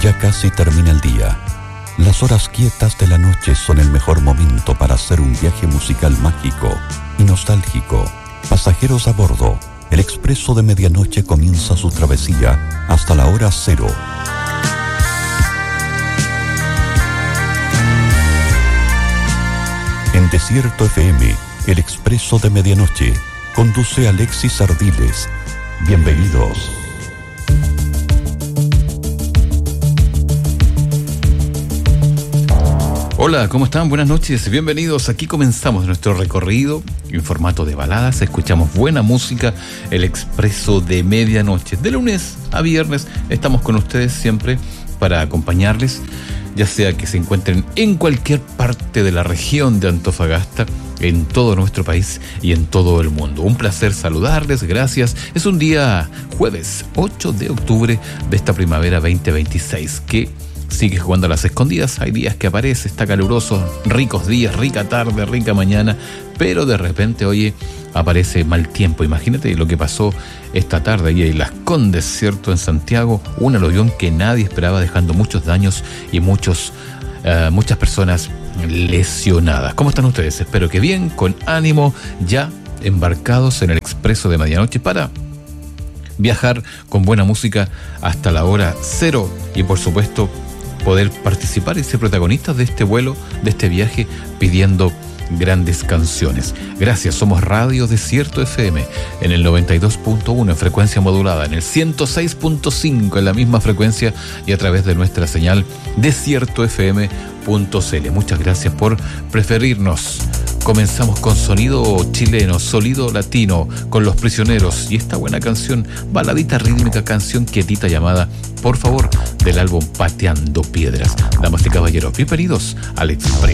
Ya casi termina el día. Las horas quietas de la noche son el mejor momento para hacer un viaje musical mágico y nostálgico. Pasajeros a bordo, el expreso de medianoche comienza su travesía hasta la hora cero. En Desierto FM, el expreso de medianoche, conduce Alexis Ardiles. Bienvenidos. Hola, ¿cómo están? Buenas noches, bienvenidos. Aquí comenzamos nuestro recorrido en formato de baladas. Escuchamos buena música, el expreso de medianoche. De lunes a viernes estamos con ustedes siempre para acompañarles, ya sea que se encuentren en cualquier parte de la región de Antofagasta, en todo nuestro país y en todo el mundo. Un placer saludarles, gracias. Es un día jueves 8 de octubre de esta primavera 2026 que sigue jugando a las escondidas. Hay días que aparece, está caluroso, ricos días, rica tarde, rica mañana, pero de repente, oye, aparece mal tiempo. Imagínate lo que pasó esta tarde ahí en Las Condes, ¿cierto? En Santiago, un aluvión que nadie esperaba, dejando muchos daños y muchas personas lesionadas. ¿Cómo están ustedes? Espero que bien, con ánimo, ya embarcados en el expreso de medianoche para viajar con buena música hasta la hora cero y, por supuesto, poder participar y ser protagonistas de este vuelo, de este viaje, pidiendo grandes canciones. Gracias, somos Radio Desierto FM en el 92.1 en frecuencia modulada, en el 106.5 en la misma frecuencia y a través de nuestra señal desiertofm.cl. Muchas gracias por preferirnos. Comenzamos con sonido chileno, sonido latino, con Los Prisioneros y esta buena canción, baladita rítmica, canción quietita llamada Por Favor, del álbum Pateando Piedras. Damas y caballeros, bienvenidos al Expreso.